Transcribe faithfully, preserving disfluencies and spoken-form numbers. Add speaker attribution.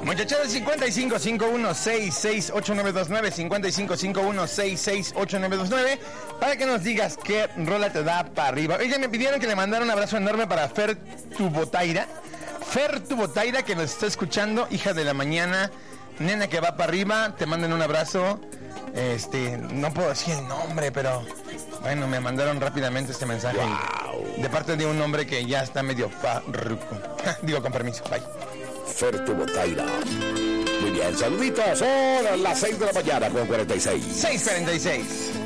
Speaker 1: Muchachos, cincuenta y cinco cincuenta y uno sesenta y seis ochenta y nueve veintinueve, cincuenta y cinco cincuenta y uno sesenta y seis ochenta y nueve veintinueve, para que nos digas qué rola te da para arriba. Oye, me pidieron que le mandara un abrazo enorme para Fer Tubotaira. Fer Tubotaira, que nos está escuchando, hija de la mañana, nena que va para arriba, te mandan un abrazo. Este, no puedo decir el nombre, pero bueno, me mandaron rápidamente este mensaje. Wow. De parte de un hombre que ya está medio farruco. Digo, con permiso, bye.
Speaker 2: Fer Tubotaira. Muy bien, saluditos. Son las seis de la mañana con cuarenta y seis.
Speaker 1: seis cuarenta y seis.